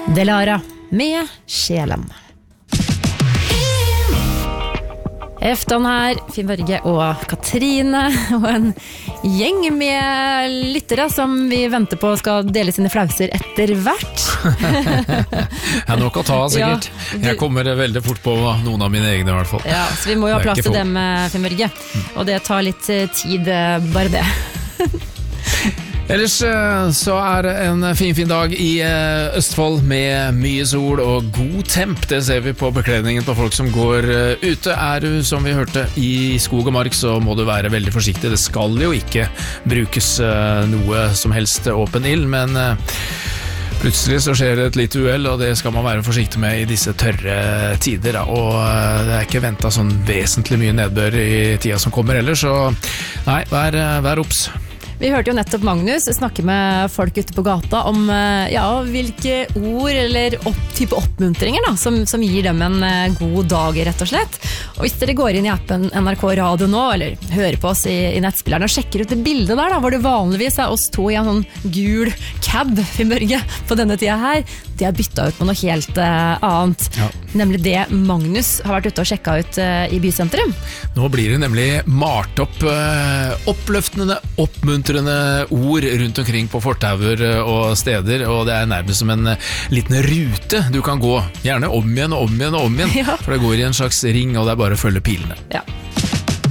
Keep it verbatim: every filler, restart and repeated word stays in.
Delara med Sjelen. Eftan her, Finn Børge og Katrine og en gjeng med lyttere som vi venter på skal dele sine flauser etter hvert. Jeg nok å ta sikkert. Ja, du... Jeg kommer veldig fort på noen av mine egne i hvert fall. Ja, så vi må jo ha plass til dem, Finn Børge. Og det tar litt tid, bare det. Ellers så er det en fin, fin dag i Østfold med mye sol og god temp. Det ser vi på bekledningen på folk som går ute. Er du, som vi hørte, i skog og mark, så må du være veldig forsiktig. Det skal jo ikke brukes noe som helst åpen ild, men plutselig så skjer det et lite uhell, og det skal man være forsiktig med i disse tørre tider. Og det er ikke ventet sånn vesentlig mye nedbør i tida som kommer ellers, så nei, vær, vær obs. Vi hørte jo nettopp Magnus snakke med folk ute på gata om ja, hvilke ord eller opp, type oppmuntringer da, som, som gir dem en god dag, rett og slett. Og hvis dere går inn i appen N R K Radio nå, eller hører på oss i, i nettspilleren og sjekker ut det bildet der, da, hvor det vanligvis er oss to i en sånn gul cab i Børge på denne tida her, de har byttet ut med noe helt uh, annet. Ja. Nemlig det Magnus har vært ute og sjekket ut uh, i bysentrum. Nå blir det nemlig malt opp uh, oppløftende, oppmuntrende ord rundt omkring på fortauer og steder, og det er nærmest som en liten rute du kan gå, gjerne om igjen og om igjen og om igjen, ja. For det går i en slags ring, og det er bare å følge pilene. Ja.